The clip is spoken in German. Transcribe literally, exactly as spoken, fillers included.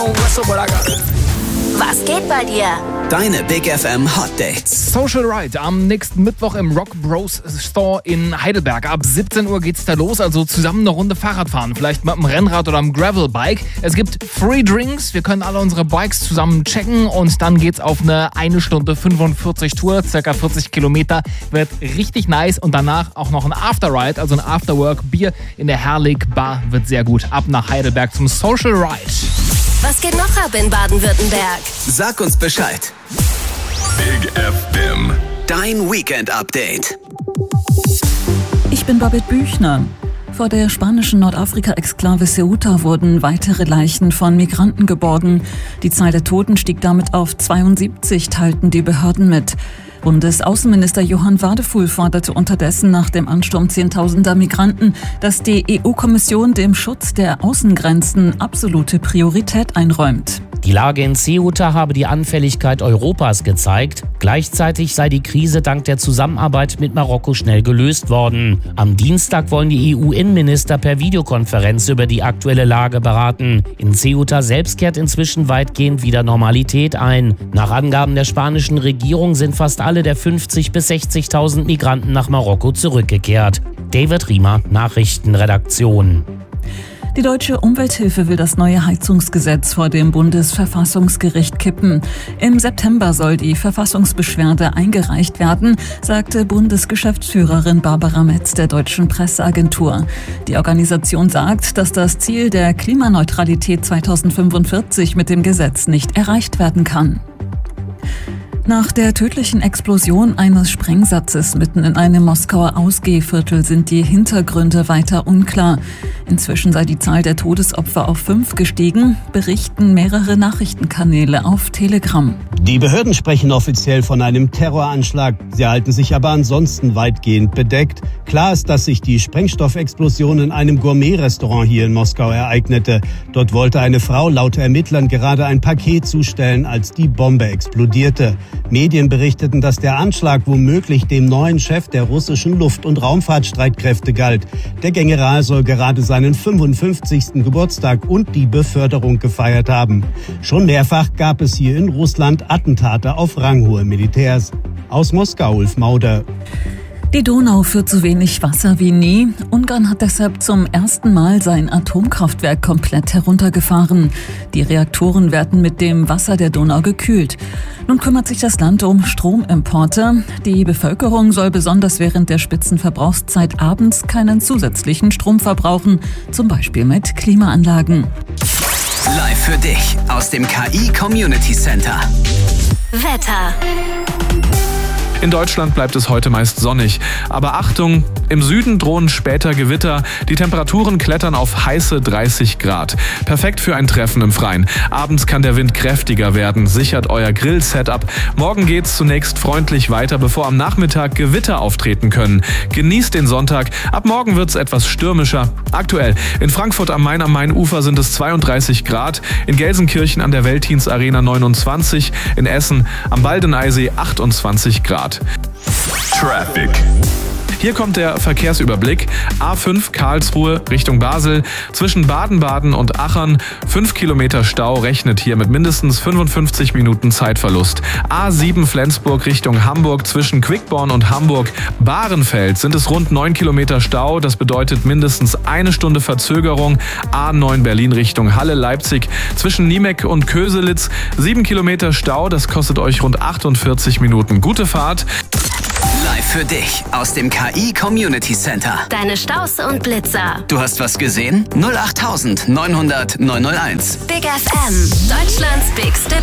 Was geht bei dir? Deine Big F M Hot Dates. Social Ride am nächsten Mittwoch im Rock Bros Store in Heidelberg. Ab siebzehn Uhr geht's da los, also zusammen eine Runde Fahrrad fahren. Vielleicht mit einem Rennrad oder einem Gravelbike. Es gibt Free Drinks, wir können alle unsere Bikes zusammen checken und dann geht's auf eine eine Stunde fünfundvierzig Tour, circa vierzig Kilometer. Wird richtig nice und danach auch noch ein Afterride, also ein Afterwork. Bier in der Herlig Bar wird sehr gut. Ab nach Heidelberg zum Social Ride. Was geht noch ab in Baden-Württemberg? Sag uns Bescheid. Big F M. Dein Weekend-Update. Ich bin Babette Büchner. Vor der spanischen Nordafrika-Exklave Ceuta wurden weitere Leichen von Migranten geborgen. Die Zahl der Toten stieg damit auf zweiundsiebzig, teilten die Behörden mit. Bundesaußenminister Johann Wadefuhl forderte unterdessen nach dem Ansturm zehntausender Migranten, dass die E U-Kommission dem Schutz der Außengrenzen absolute Priorität einräumt. Die Lage in Ceuta habe die Anfälligkeit Europas gezeigt. Gleichzeitig sei die Krise dank der Zusammenarbeit mit Marokko schnell gelöst worden. Am Dienstag wollen die E U-Innenminister per Videokonferenz über die aktuelle Lage beraten. In Ceuta selbst kehrt inzwischen weitgehend wieder Normalität ein. Nach Angaben der spanischen Regierung sind fast alle der fünfzigtausend bis sechzigtausend Migranten nach Marokko zurückgekehrt. David Riemer, Nachrichtenredaktion. Die Deutsche Umwelthilfe will das neue Heizungsgesetz vor dem Bundesverfassungsgericht kippen. Im September soll die Verfassungsbeschwerde eingereicht werden, sagte Bundesgeschäftsführerin Barbara Metz der Deutschen Presseagentur. Die Organisation sagt, dass das Ziel der Klimaneutralität zweitausendfünfundvierzig mit dem Gesetz nicht erreicht werden kann. Nach der tödlichen Explosion eines Sprengsatzes mitten in einem Moskauer Ausgehviertel sind die Hintergründe weiter unklar. Inzwischen sei die Zahl der Todesopfer auf fünf gestiegen, berichten mehrere Nachrichtenkanäle auf Telegram. Die Behörden sprechen offiziell von einem Terroranschlag. Sie halten sich aber ansonsten weitgehend bedeckt. Klar ist, dass sich die Sprengstoffexplosion in einem Gourmet-Restaurant hier in Moskau ereignete. Dort wollte eine Frau laut Ermittlern gerade ein Paket zustellen, als die Bombe explodierte. Medien berichteten, dass der Anschlag womöglich dem neuen Chef der russischen Luft- und Raumfahrtstreitkräfte galt. Der General soll gerade seinen fünfundfünfzigsten Geburtstag und die Beförderung gefeiert haben. Schon mehrfach gab es hier in Russland Attentate auf ranghohe Militärs. Aus Moskau, Ulf Mauder. Die Donau führt so wenig Wasser wie nie. Ungarn hat deshalb zum ersten Mal sein Atomkraftwerk komplett heruntergefahren. Die Reaktoren werden mit dem Wasser der Donau gekühlt. Nun kümmert sich das Land um Stromimporte. Die Bevölkerung soll besonders während der Spitzenverbrauchszeit abends keinen zusätzlichen Strom verbrauchen, zum Beispiel mit Klimaanlagen. Live für dich aus dem K I Community Center. Wetter. In Deutschland bleibt es heute meist sonnig. Aber Achtung, im Süden drohen später Gewitter. Die Temperaturen klettern auf heiße dreißig Grad. Perfekt für ein Treffen im Freien. Abends kann der Wind kräftiger werden. Sichert euer Grill-Setup. Morgen geht's zunächst freundlich weiter, bevor am Nachmittag Gewitter auftreten können. Genießt den Sonntag. Ab morgen wird's etwas stürmischer. Aktuell in Frankfurt am Main am Mainufer sind es zweiunddreißig Grad. In Gelsenkirchen an der Veltins Arena neunundzwanzig. In Essen am Baldeneysee achtundzwanzig Grad. Traffic. Hier kommt der Verkehrsüberblick. A fünf Karlsruhe Richtung Basel. Zwischen Baden-Baden und Achern fünf Kilometer Stau, rechnet hier mit mindestens fünfundfünfzig Minuten Zeitverlust. A sieben Flensburg Richtung Hamburg. Zwischen Quickborn und Hamburg-Bahrenfeld sind es rund neun Kilometer Stau. Das bedeutet mindestens eine Stunde Verzögerung. A neun Berlin Richtung Halle-Leipzig. Zwischen Niemek und Köselitz sieben Kilometer Stau. Das kostet euch rund achtundvierzig Minuten. Gute Fahrt. Live für dich aus dem K I Community Center. Deine Staus und Blitzer. Du hast was gesehen? null acht neunhundert neunhundert neunhunderteins. Big F M. Deutschlands bigste